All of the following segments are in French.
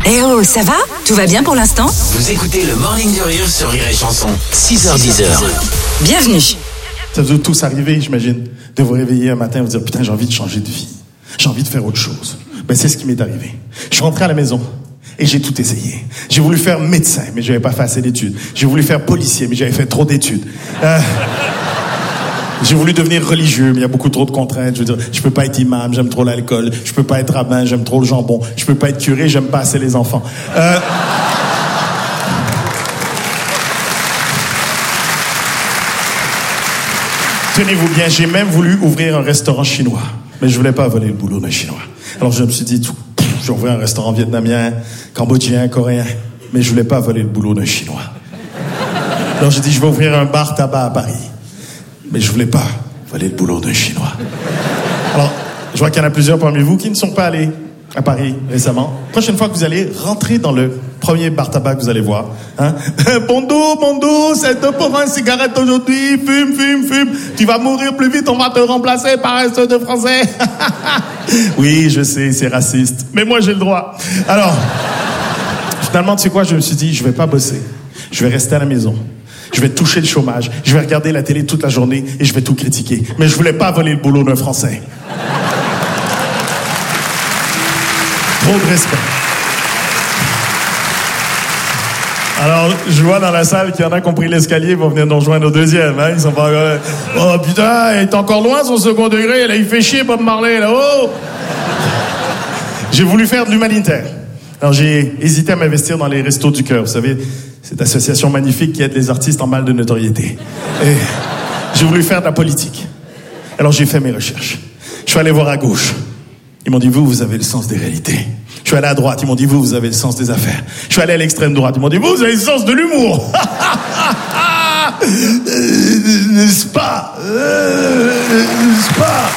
Eh oh, ça va? Tout va bien pour l'instant? Vous écoutez le Morning du Rire sur Rire et Chanson. 6h10. Bienvenue. Ça vous est tous arrivé, j'imagine, de vous réveiller un matin et vous dire « Putain, j'ai envie de changer de vie. J'ai envie de faire autre chose. » Ben, c'est ce qui m'est arrivé. Je suis rentré à la maison et j'ai tout essayé. J'ai voulu faire médecin, mais j'avais pas fait assez d'études. J'ai voulu faire policier, mais j'avais fait trop d'études. J'ai voulu devenir religieux, mais il y a beaucoup trop de contraintes. Je veux dire, je peux pas être imam, j'aime trop l'alcool. Je peux pas être rabbin, j'aime trop le jambon. Je peux pas être curé, j'aime pas assez les enfants. Tenez-vous bien, j'ai même voulu ouvrir un restaurant chinois. Mais je voulais pas voler le boulot d'un Chinois. Alors je me suis dit, j'ai ouvert un restaurant vietnamien, cambodgien, coréen. Mais je voulais pas voler le boulot d'un Chinois. Alors j'ai dit, je vais ouvrir un bar tabac à Paris. Mais je voulais pas voler le boulot d'un Chinois. Alors, je vois qu'il y en a plusieurs parmi vous qui ne sont pas allés à Paris récemment. Prochaine fois que vous allez rentrer dans le premier bar tabac que vous allez voir, hein? Bonjour, c'est deux pour un cigarette aujourd'hui, fume. Tu vas mourir plus vite, on va te remplacer par un seul de français. Oui, je sais, c'est raciste, mais moi j'ai le droit. Alors, finalement, tu sais quoi, je me suis dit, je vais pas bosser, je vais rester à la maison. Je vais toucher le chômage, je vais regarder la télé toute la journée et je vais tout critiquer. Mais je voulais pas voler le boulot d'un Français. Trop de respect. Alors, je vois dans la salle qu'il y en a qui ont pris l'escalier, vont venir nous rejoindre au deuxième. Hein? Ils sont pas... Oh putain, il est encore loin son second degré, là, il fait chier Bob Marley, là. Oh! J'ai voulu faire de l'humanitaire. Alors, j'ai hésité à m'investir dans les Restos du Cœur. Vous savez, cette association magnifique qui aide les artistes en mal de notoriété. Et j'ai voulu faire de la politique. Alors, j'ai fait mes recherches. Je suis allé voir à gauche. Ils m'ont dit, vous avez le sens des réalités. Je suis allé à droite. Ils m'ont dit, vous avez le sens des affaires. Je suis allé à l'extrême droite. Ils m'ont dit, vous avez le sens de l'humour. N'est-ce pas? N'est-ce pas?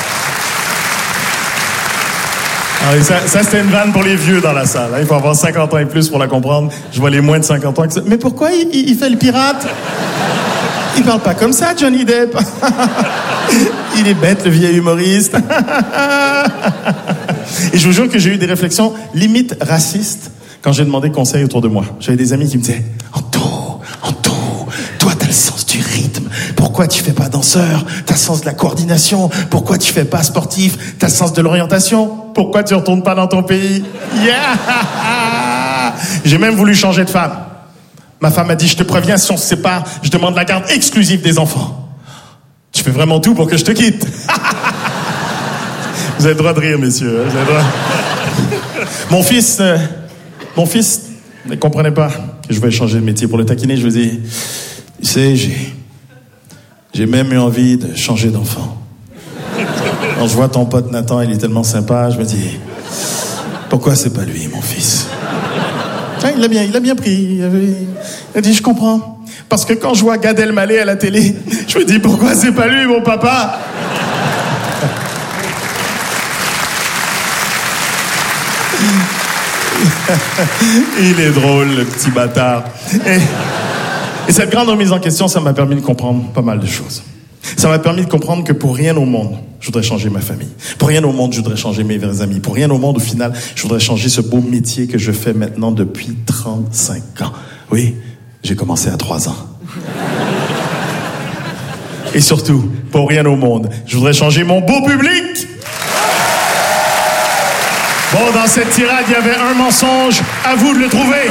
Ah, ça c'était une vanne pour les vieux dans la salle. Hein. Il faut avoir 50 ans et plus pour la comprendre. Je vois les moins de 50 ans. Mais pourquoi il fait le pirate? Il parle pas comme ça, Johnny Depp. Il est bête, le vieil humoriste. Et je vous jure que j'ai eu des réflexions limite racistes quand j'ai demandé conseil autour de moi. J'avais des amis qui me disaient « Anto, toi t'as le sens du rythme. Pourquoi tu fais pas danseur? T'as le sens de la coordination. Pourquoi tu fais pas sportif? T'as le sens de l'orientation. Pourquoi tu retournes pas dans ton pays? » Yeah! J'ai même voulu changer de femme. Ma femme m'a dit, je te préviens, si on se sépare, je demande la garde exclusive des enfants. Tu fais vraiment tout pour que je te quitte. Vous avez le droit de rire, messieurs. Vous avez le droit. Mon fils ne comprenait pas que je voulais changer de métier. Pour le taquiner, je lui ai dit, tu sais, j'ai même eu envie de changer d'enfant. Quand je vois ton pote Nathan, il est tellement sympa, je me dis, pourquoi c'est pas lui, mon fils? Il a bien pris. Il a dit, je comprends. Parce que quand je vois Gad Elmaleh à la télé, je me dis, pourquoi c'est pas lui, mon papa? Il est drôle, le petit bâtard. Et cette grande remise en question, ça m'a permis de comprendre pas mal de choses. Ça m'a permis de comprendre que pour rien au monde, je voudrais changer ma famille. Pour rien au monde, je voudrais changer mes vrais amis. Pour rien au monde, au final, je voudrais changer ce beau métier que je fais maintenant depuis 35 ans. Oui, j'ai commencé à 3 ans. Et surtout, pour rien au monde, je voudrais changer mon beau public. Bon, dans cette tirade, il y avait un mensonge. À vous de le trouver.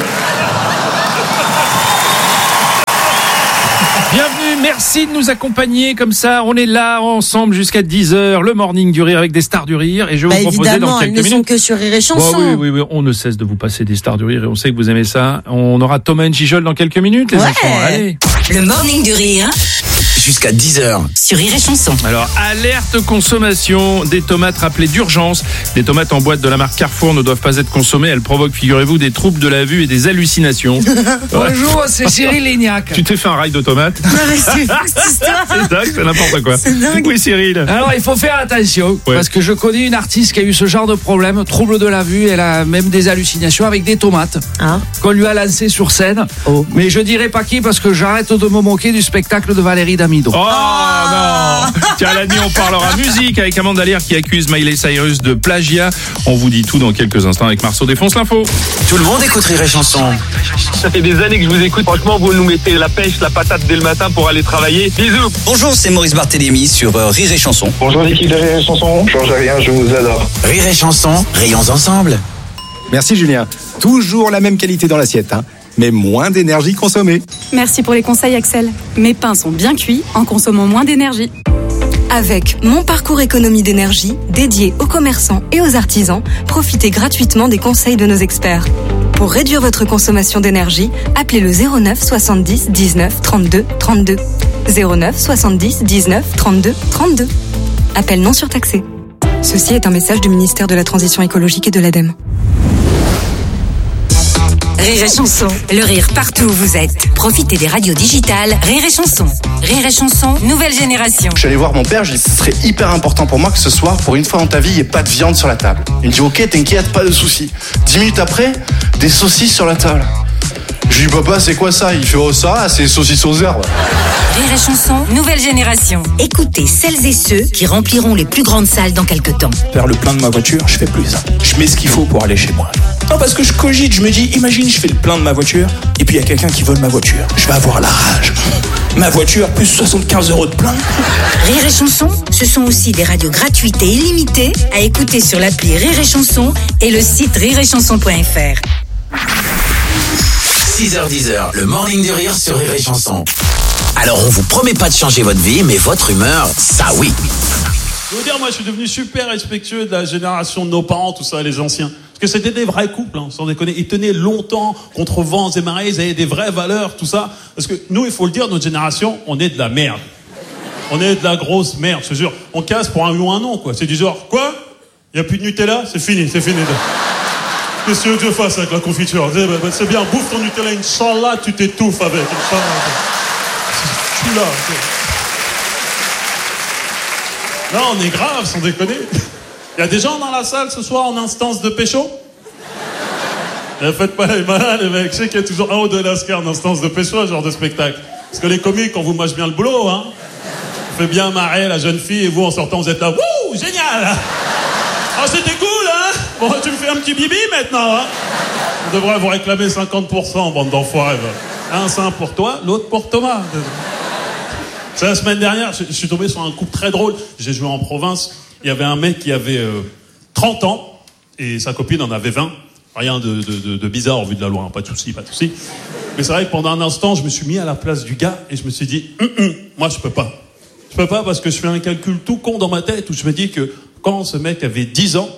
Bienvenue, merci de nous accompagner comme ça. On est là ensemble jusqu'à 10h, le morning du rire avec des stars du rire. Et je vais vous proposer dans quelques minutes. Évidemment, elles ne sont que sur Rire et Chanson. Oui, on ne cesse de vous passer des stars du rire et on sait que vous aimez ça. On aura Thomas Njijol dans quelques minutes, les enfants. Allez. Le morning du rire. Jusqu'à 10h. Sur Rire et Chanson. Alors, alerte consommation des tomates rappelées d'urgence. Les tomates en boîte de la marque Carrefour ne doivent pas être consommées. Elles provoquent, figurez-vous, des troubles de la vue et des hallucinations. Bonjour, c'est Cyril Lignac. Tu t'es fait un rail de tomates? Non, mais c'est fou, cette histoire. C'est dingue, c'est n'importe quoi. C'est dingue. Oui, Cyril. Alors, il faut faire attention, parce que je connais une artiste qui a eu ce genre de problème, trouble de la vue, elle a même des hallucinations avec des tomates qu'on lui a lancées sur scène. Mais je dirai pas qui, parce que j'arrête de me moquer du spectacle de Valérie Damido. amidon. Oh non. Tiens, à la nuit, on parlera musique avec Amanda Lear qui accuse Miley Cyrus de plagiat. On vous dit tout dans quelques instants avec Marceau défonce l'info. Tout le monde écoute Rire et Chanson. Ça fait des années que je vous écoute. Franchement, vous nous mettez la pêche, la patate dès le matin pour aller travailler. Bisous. Bonjour, c'est Maurice Barthélémy sur Rire et Chanson. Bonjour l'équipe de Rire et Chanson. Change rien, je vous adore. Rire et Chanson, rayons ensemble. Merci Julien. Toujours la même qualité dans l'assiette, mais moins d'énergie consommée. Merci pour les conseils Axel. Mes pains sont bien cuits en consommant moins d'énergie. Avec Mon Parcours Économie d'énergie, dédié aux commerçants et aux artisans, profitez gratuitement des conseils de nos experts. Pour réduire votre consommation d'énergie, appelez le 09 70 19 32 32. 09 70 19 32 32. Appel non surtaxé. Ceci est un message du ministère de la Transition écologique et de l'ADEME. Rire et Chanson, le rire partout où vous êtes. Profitez des radios digitales Rire et Chanson. Rire et Chanson, nouvelle génération. Je suis allé voir mon père, j'ai dit ce serait hyper important pour moi que ce soir, pour une fois dans ta vie, il n'y ait pas de viande sur la table. Il me dit ok, t'inquiète, pas de soucis. 10 minutes après, des saucisses sur la table. Je lui dis papa, c'est quoi ça? Il fait oh ça, c'est saucisses aux herbes. Rire et Chanson, nouvelle génération. Écoutez celles et ceux qui rempliront les plus grandes salles dans quelques temps. Faire le plein de ma voiture, je fais plus ça. Je mets ce qu'il faut pour aller chez moi. Non, parce que je cogite, je me dis, imagine, je fais le plein de ma voiture, et puis il y a quelqu'un qui vole ma voiture. Je vais avoir la rage. Ma voiture, plus 75 € de plein. Rire et Chanson, ce sont aussi des radios gratuites et illimitées à écouter sur l'appli Rire et Chanson et le site rireetchanson.fr. 6h-10h, le Morning du Rire sur Rire et Chanson. Alors, on vous promet pas de changer votre vie, mais votre humeur, ça oui. Je veux dire, moi, je suis devenu super respectueux de la génération de nos parents, tout ça, les anciens. Parce que c'était des vrais couples, sans déconner. Ils tenaient longtemps contre vents et marées, ils avaient des vraies valeurs, tout ça. Parce que nous, il faut le dire, notre génération, on est de la merde. On est de la grosse merde, je te jure. On casse pour un oui ou un non, quoi. C'est du genre, quoi? Il n'y a plus de Nutella? C'est fini, c'est fini. Qu'est-ce que je fasse avec la confiture? C'est bien, bouffe ton Nutella, Inch'Allah, tu t'étouffes avec. Inch'Allah. Je suis là. Non, on est grave, sans déconner. Il y a des gens dans la salle ce soir en instance de pécho? Ne faites pas les malins, les mecs. Je sais qu'il y a toujours un ou deux lascars en instance de pécho, genre de spectacle. Parce que les comiques, on vous mâche bien le boulot, On fait bien marrer la jeune fille et vous, en sortant, vous êtes là. Wouh, génial! Oh, c'était cool, Bon, tu me fais un petit bibi maintenant, On devrait vous réclamer 50%, bande d'enfoirés. Un sein pour toi, l'autre pour Thomas. C'est la semaine dernière, je suis tombé sur un couple très drôle. J'ai joué en province. Il y avait un mec qui avait 30 ans et sa copine en avait 20. Rien de bizarre au vu de la loi, pas de souci, pas de souci. Mais c'est vrai que pendant un instant, je me suis mis à la place du gars et je me suis dit, moi je peux pas. Je peux pas parce que je fais un calcul tout con dans ma tête où je me dis que quand ce mec avait 10 ans,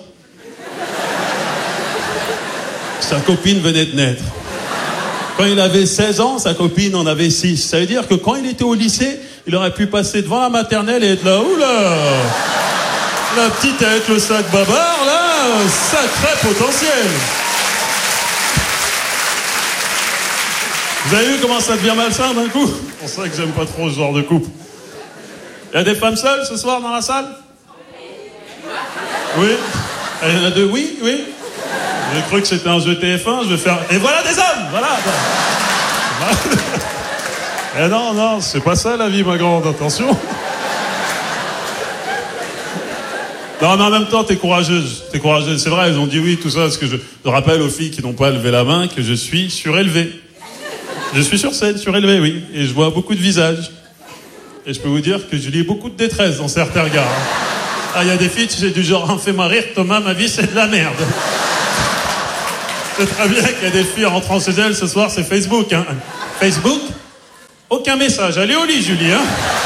sa copine venait de naître. Quand il avait 16 ans, sa copine en avait 6. Ça veut dire que quand il était au lycée, il aurait pu passer devant la maternelle et être là, oula, la petite avec le sac babar, là, sacré potentiel. Vous avez vu comment ça devient malsain d'un coup? C'est pour ça que j'aime pas trop ce genre de couple. Il y a des femmes seules ce soir dans la salle? Oui. Il y en a deux, oui. J'ai cru que c'était un jeu TF1, je vais faire... Et voilà des hommes, voilà. Eh non, c'est pas ça la vie, ma grande, attention. Non, mais en même temps, t'es courageuse. C'est vrai, ils ont dit oui, tout ça, parce que je rappelle aux filles qui n'ont pas levé la main que je suis surélevé. Je suis sur scène, surélevé, oui. Et je vois beaucoup de visages. Et je peux vous dire que je lis beaucoup de détresse dans certains regards. Ah, il y a des filles, tu sais, du genre, fais-moi rire, Thomas, ma vie, c'est de la merde. C'est très bien qu'il y a des filles rentrant chez elles ce soir, c'est Facebook, Facebook? Aucun message. Allez au lit, Julie,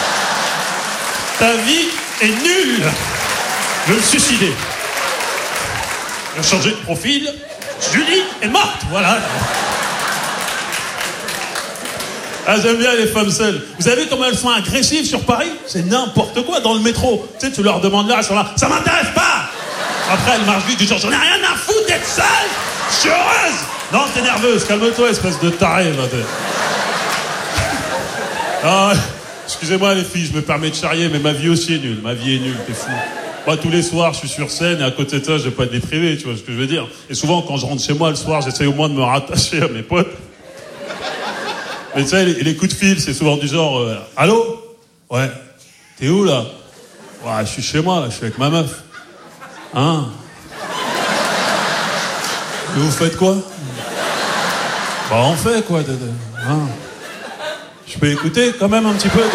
Ta vie est nulle. Je vais me suicider. Je vais changer de profil. Julie est morte, voilà. Ah, j'aime bien les femmes seules. Vous avez vu comment elles sont agressives sur Paris? C'est n'importe quoi dans le métro. Tu sais, tu leur demandes là, elles sont là. Ça m'intéresse pas. Après, elles marchent vite du genre, j'en ai rien à foutre d'être seule. Je suis heureuse. Non, t'es nerveuse. Calme-toi, espèce de taré. Ah, excusez-moi les filles, je me permets de charrier, mais ma vie aussi est nulle. Ma vie est nulle, t'es fou. Moi, tous les soirs, je suis sur scène et à côté de ça, je vais pas être déprivé, tu vois ce que je veux dire. Et souvent, quand je rentre chez moi le soir, j'essaye au moins de me rattacher à mes potes. Mais tu sais, les coups de fil, c'est souvent du genre, allô? Ouais. T'es où, là? Ouais, je suis chez moi, là, je suis avec ma meuf. Hein? Et vous faites quoi? Bah, on fait quoi, hein? Je peux écouter, quand même, un petit peu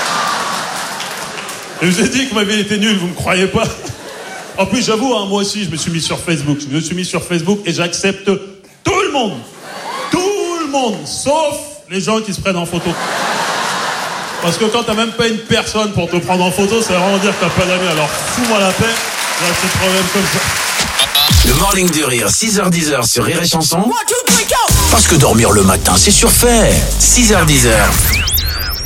Je vous ai dit que ma vie était nulle, vous me croyez pas? En plus, j'avoue, hein, moi aussi, je me suis mis sur Facebook. Je me suis mis sur Facebook et j'accepte tout le monde. Tout le monde, sauf les gens qui se prennent en photo. Parce que quand t'as même pas une personne pour te prendre en photo, ça veut vraiment dire que t'as pas d'amis. Alors fous-moi la paix, j'ai un petit problème comme ça. Le Morning du Rire, 6h-10h sur Rire et Chanson. Parce que dormir le matin, c'est surfait. 6h-10h.